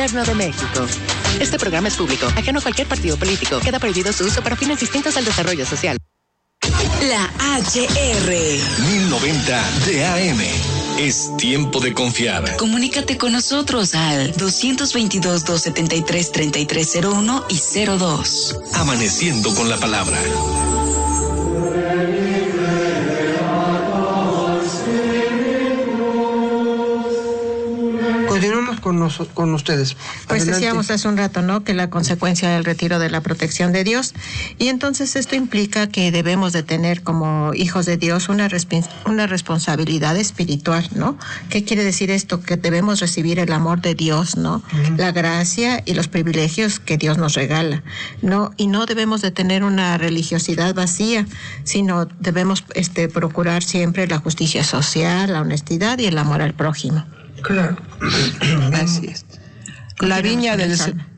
Gobierno de México. Este programa es público, ajeno a cualquier partido político. Queda prohibido su uso para fines distintos al desarrollo social. La HR 1090 de AM. Es tiempo de confiar. Comunícate con nosotros al 222-273-3301 y 02. Amaneciendo con la palabra. Continuamos con ustedes. Pues Adelante. decíamos hace un rato, ¿no?, que la consecuencia del retiro de la protección de Dios, y entonces esto implica que debemos de tener como hijos de Dios una responsabilidad espiritual, ¿no? ¿Qué quiere decir esto? Que debemos recibir el amor de Dios, ¿no? La gracia y los privilegios que Dios nos regala, ¿no? Y no debemos de tener una religiosidad vacía, sino debemos procurar siempre la justicia social, la honestidad y el amor al prójimo. Claro. Así es. La viña del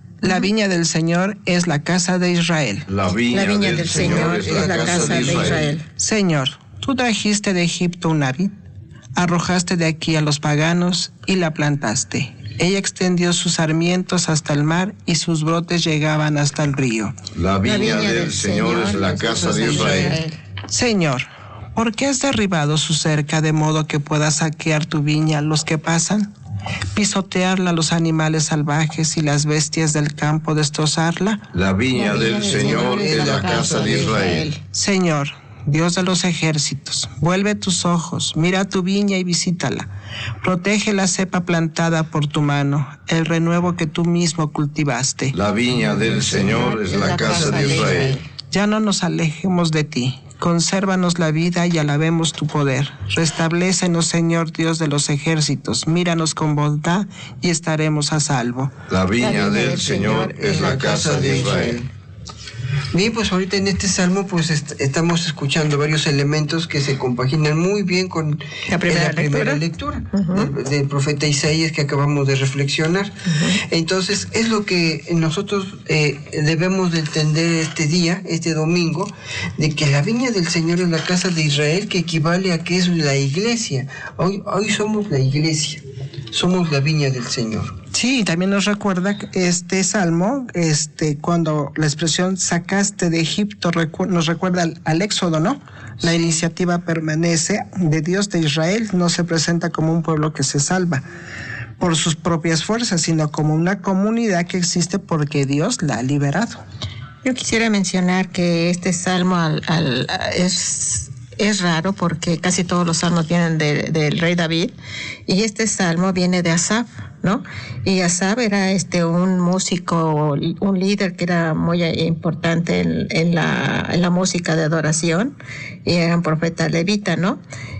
Señor es la casa de Israel. La viña del Señor es la casa de Israel. Señor, tú trajiste de Egipto una vid, arrojaste de aquí a los paganos y la plantaste. Ella extendió sus sarmientos hasta el mar y sus brotes llegaban hasta el río. La viña del Señor es la casa de Israel. Señor, ¿por qué has derribado su cerca de modo que puedas saquear tu viña los que pasan? ¿Pisotearla a los animales salvajes y las bestias del campo destrozarla? La viña del Señor es la casa de Israel. Señor, Dios de los ejércitos, vuelve tus ojos, mira tu viña y visítala. Protege la cepa plantada por tu mano, el renuevo que tú mismo cultivaste. La viña del Señor es la casa de Israel. Ya no nos alejemos de ti. Consérvanos la vida y alabemos tu poder. Restablécenos, Señor Dios de los ejércitos. Míranos con bondad y estaremos a salvo. La viña del Señor es la casa de Israel. Bien, pues ahorita en este salmo pues estamos escuchando varios elementos que se compaginan muy bien con la primera lectura del profeta Isaías que acabamos de reflexionar. Entonces es lo que nosotros debemos de entender este día, este domingo, de que la viña del Señor es la casa de Israel, que equivale a que es la iglesia. Hoy somos la iglesia, somos la viña del Señor. Sí, también nos recuerda este salmo, cuando la expresión sacaste de Egipto nos recuerda al Éxodo, ¿no? La iniciativa permanece de Dios de Israel, no se presenta como un pueblo que se salva por sus propias fuerzas, sino como una comunidad que existe porque Dios la ha liberado. Yo quisiera mencionar que este salmo es raro porque casi todos los salmos vienen del rey David, y este salmo viene de Asaf, ¿no? Y Asaf era un músico, un líder que era muy importante en la música de adoración, y era un profeta levita, ¿no?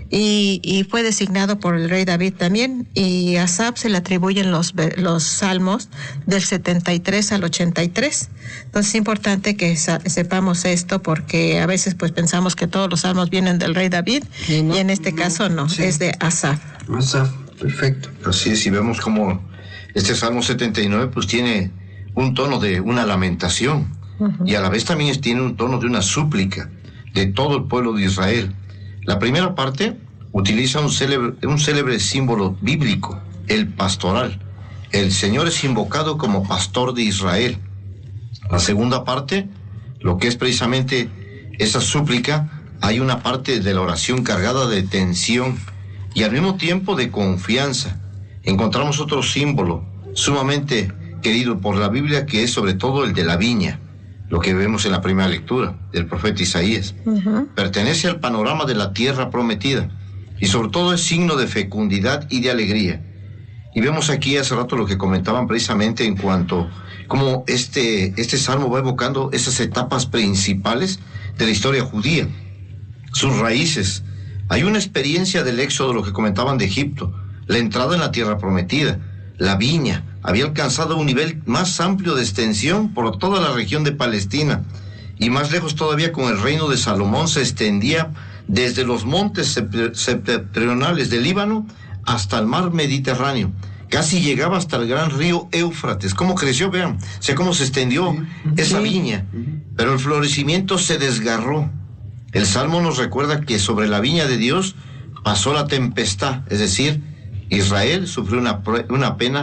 Y fue designado por el rey David también, y a Asaf se le atribuyen los salmos del 73 al 83. Entonces es importante que sepamos esto, porque a veces pues pensamos que todos los salmos vienen del rey David, y en este caso no, sí. Es de Asaf. Asaf, perfecto. Así es, y vemos como este Salmo 79 pues tiene un tono de una lamentación, y a la vez también tiene un tono de una súplica de todo el pueblo de Israel. La primera parte utiliza un célebre símbolo bíblico, el pastoral. El Señor es invocado como pastor de Israel. La segunda parte, lo que es precisamente esa súplica, hay una parte de la oración cargada de tensión y al mismo tiempo de confianza. Encontramos otro símbolo sumamente querido por la Biblia, que es sobre todo el de la viña, lo que vemos en la primera lectura del profeta Isaías. Pertenece al panorama de la tierra prometida y sobre todo es signo de fecundidad y de alegría. Y vemos aquí hace rato lo que comentaban precisamente en cuanto cómo este salmo va evocando esas etapas principales de la historia judía, sus raíces. Hay una experiencia del éxodo, lo que comentaban de Egipto, la entrada en la tierra prometida, la viña había alcanzado un nivel más amplio de extensión por toda la región de Palestina, y más lejos todavía con el reino de Salomón se extendía desde los montes septentrionales del Líbano hasta el mar Mediterráneo. Casi llegaba hasta el gran río Éufrates. ¿Cómo creció? Vean, o sea, cómo se extendió esa viña. Pero el florecimiento se desgarró. El Salmo nos recuerda que sobre la viña de Dios pasó la tempestad, es decir, Israel sufrió una pena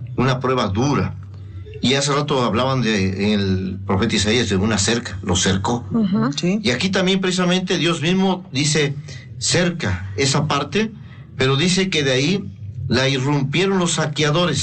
una prueba dura. Y hace rato hablaban en el profeta Isaías de una cerca, lo cercó. Sí. Y aquí también precisamente Dios mismo dice cerca esa parte, pero dice que de ahí la irrumpieron los saqueadores.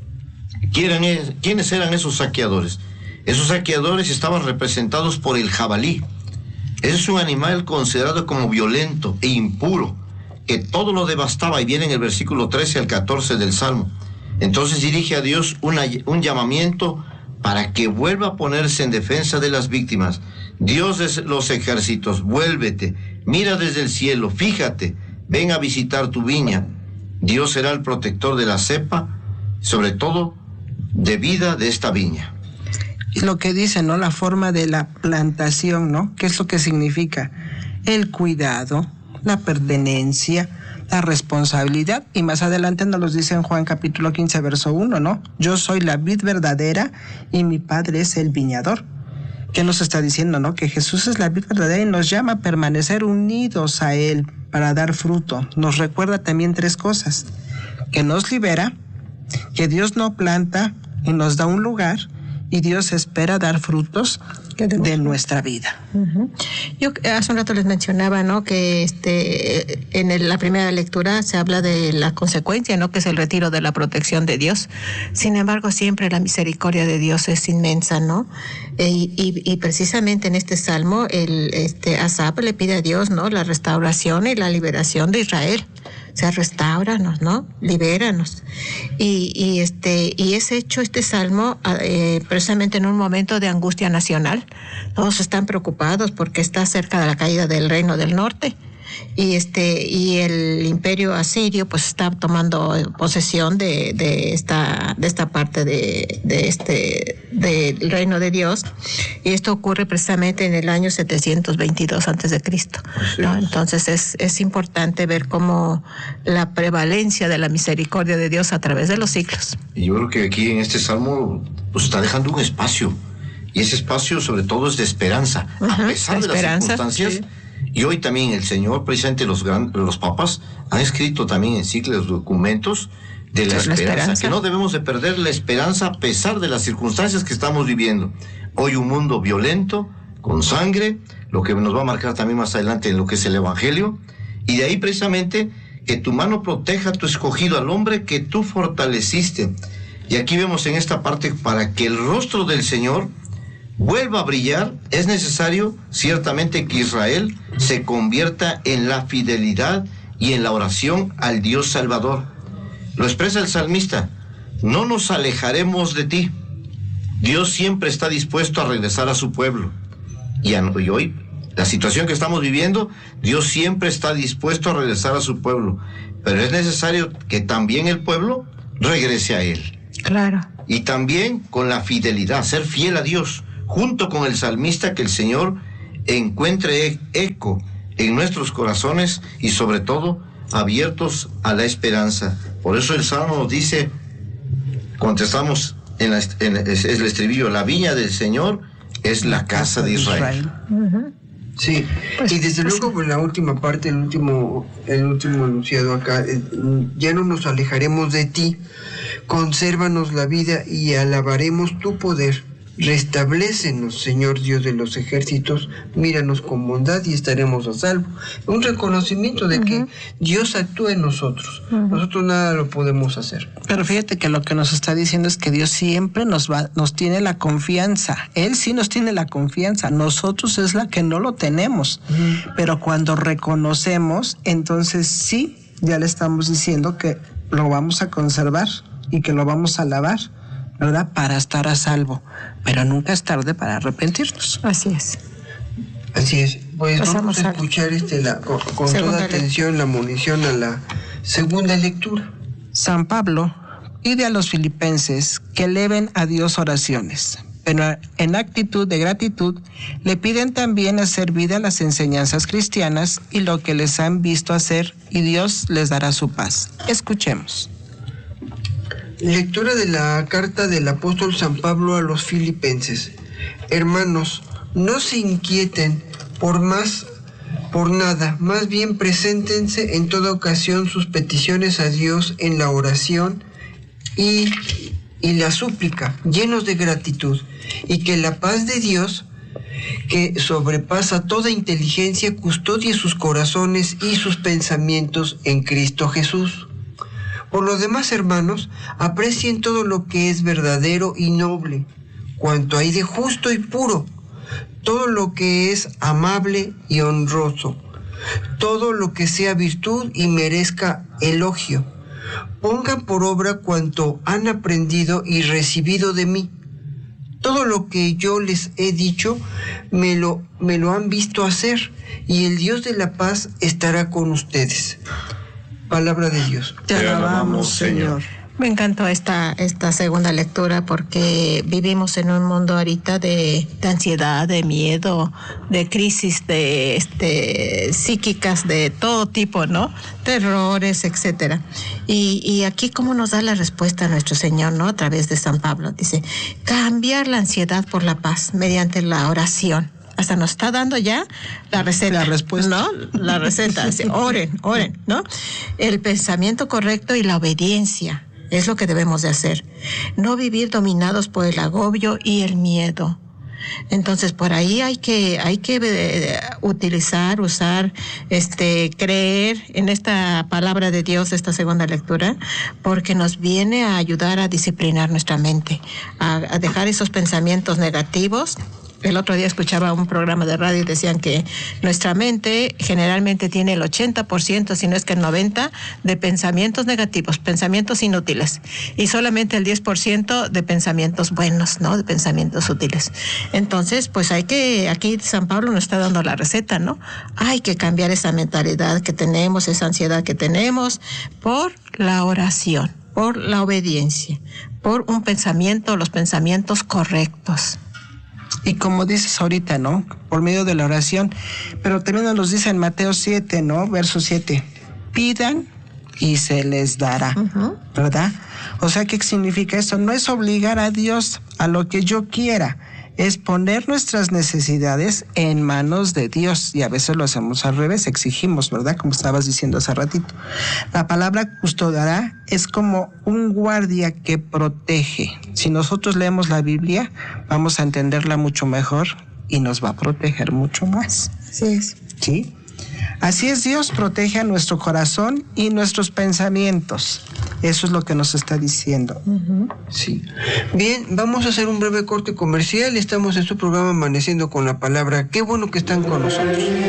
¿Quiénes eran esos saqueadores? Esos saqueadores estaban representados por el jabalí. Es un animal considerado como violento e impuro, que todo lo devastaba, y viene en el versículo 13 al 14 del Salmo. Entonces dirige a Dios un llamamiento para que vuelva a ponerse en defensa de las víctimas. Dios de los ejércitos, vuélvete, mira desde el cielo, fíjate, ven a visitar tu viña. Dios será el protector de la cepa, sobre todo de vida de esta viña. Y lo que dice, ¿no? La forma de la plantación, ¿no? ¿Qué es lo que significa? El cuidado, la pertenencia, la responsabilidad, y más adelante nos los dice en Juan capítulo 15, verso 1, ¿no? Yo soy la vid verdadera y mi Padre es el viñador. ¿Qué nos está diciendo, no? Que Jesús es la vid verdadera y nos llama a permanecer unidos a Él para dar fruto. Nos recuerda también 3 cosas: que nos libera, que Dios no planta y nos da un lugar, y Dios espera dar frutos de nuestra vida. Yo hace un rato les mencionaba, ¿no? Que en la primera lectura se habla de la consecuencia, ¿no? Que es el retiro de la protección de Dios. Sin embargo, siempre la misericordia de Dios es inmensa, ¿no? Y precisamente en este salmo, Asaf le pide a Dios, ¿no? La restauración y la liberación de Israel. O sea, restáuranos, ¿no? Libéranos. Y es hecho este salmo precisamente en un momento de angustia nacional. Todos están preocupados porque está cerca de la caída del reino del norte. Y el imperio asirio pues está tomando posesión de esta parte del reino de Dios, y esto ocurre precisamente en el año 722 a.C., ¿no? Entonces es importante ver cómo la prevalencia de la misericordia de Dios a través de los siglos. Y yo creo que aquí en este salmo pues está dejando un espacio, y ese espacio sobre todo es de esperanza, a pesar de las circunstancias. Sí. Y hoy también el Señor, precisamente los papas, han escrito también encíclicas, documentos de la esperanza, que no debemos de perder la esperanza a pesar de las circunstancias que estamos viviendo. Hoy un mundo violento, con sangre, lo que nos va a marcar también más adelante en lo que es el Evangelio, y de ahí precisamente que tu mano proteja a tu escogido, al hombre que tú fortaleciste. Y aquí vemos en esta parte, para que el rostro del Señor vuelva a brillar, es necesario ciertamente que Israel se convierta en la fidelidad y en la oración al Dios Salvador. Lo expresa el salmista: no nos alejaremos de ti. Dios siempre está dispuesto a regresar a su pueblo. Y hoy, la situación que estamos viviendo, Dios siempre está dispuesto a regresar a su pueblo. Pero es necesario que también el pueblo regrese a Él. Claro. Y también con la fidelidad, ser fiel a Dios. Junto con el salmista, que el Señor encuentre eco en nuestros corazones y sobre todo abiertos a la esperanza. Por eso el Salmo nos dice, contestamos en el estribillo: la viña del Señor es la casa de Israel. Sí, y desde luego pues, la última parte, el último enunciado acá, ya no nos alejaremos de ti, consérvanos la vida y alabaremos tu poder. Restablécenos, Señor Dios de los ejércitos, míranos con bondad y estaremos a salvo. Un reconocimiento de que Dios actúa en nosotros. Nosotros nada lo podemos hacer. Pero fíjate que lo que nos está diciendo es que Dios siempre nos tiene la confianza. Él sí nos tiene la confianza. Nosotros es la que no lo tenemos. Pero cuando reconocemos, entonces sí, ya le estamos diciendo que lo vamos a conservar y que lo vamos a alabar, ¿verdad? Para estar a salvo, pero nunca es tarde para arrepentirnos. Así es. Así es. Pues vamos a escuchar con toda atención la munición a la segunda lectura. San Pablo pide a los filipenses que eleven a Dios oraciones, pero en actitud de gratitud le piden también hacer vida a las enseñanzas cristianas y lo que les han visto hacer, y Dios les dará su paz. Escuchemos. Lectura de la carta del apóstol San Pablo a los filipenses. Hermanos, no se inquieten por nada, más bien preséntense en toda ocasión sus peticiones a Dios en la oración y y la súplica, llenos de gratitud, y que la paz de Dios, que sobrepasa toda inteligencia, custodie sus corazones y sus pensamientos en Cristo Jesús. Por lo demás, hermanos, aprecien todo lo que es verdadero y noble, cuanto hay de justo y puro, todo lo que es amable y honroso, todo lo que sea virtud y merezca elogio. Pongan por obra cuanto han aprendido y recibido de mí. Todo lo que yo les he dicho me lo han visto hacer, y el Dios de la paz estará con ustedes. Palabra de Dios. Te alabamos, Señor. Me encantó esta segunda lectura porque vivimos en un mundo ahorita de ansiedad, de miedo, de crisis de psíquicas de todo tipo, ¿no? Terrores, etcétera. Y aquí cómo nos da la respuesta nuestro Señor, ¿no? A través de San Pablo. Dice, cambiar la ansiedad por la paz mediante la oración. Hasta nos está dando ya la receta. La respuesta. ¿No? La receta. Dice, oren, ¿no? El pensamiento correcto y la obediencia. Es lo que debemos de hacer. No vivir dominados por el agobio y el miedo. Entonces, por ahí hay que usar, creer en esta palabra de Dios, esta segunda lectura, porque nos viene a ayudar a disciplinar nuestra mente, a dejar esos pensamientos negativos. El otro día escuchaba un programa de radio y decían que nuestra mente generalmente tiene el 80%, si no es que el 90%, de pensamientos negativos, pensamientos inútiles, y solamente el 10% de pensamientos buenos, ¿no? De pensamientos útiles. Entonces, pues aquí San Pablo nos está dando la receta, ¿no? Hay que cambiar esa mentalidad que tenemos, esa ansiedad que tenemos, por la oración, por la obediencia, por los pensamientos correctos. Y como dices ahorita, ¿no? Por medio de la oración. Pero también nos dice en Mateo 7, ¿no? Verso 7. Pidan y se les dará. ¿Verdad? O sea, ¿qué significa esto? No es obligar a Dios a lo que yo quiera. Es poner nuestras necesidades en manos de Dios. Y a veces lo hacemos al revés, exigimos, ¿verdad? Como estabas diciendo hace ratito. La palabra custodiará es como un guardia que protege. Si nosotros leemos la Biblia, vamos a entenderla mucho mejor y nos va a proteger mucho más. Así es. ¿Sí? Así es, Dios protege a nuestro corazón y nuestros pensamientos. Eso es lo que nos está diciendo. Sí. Bien, vamos a hacer un breve corte comercial. Estamos en su programa Amaneciendo con la Palabra. Qué bueno que están con nosotros.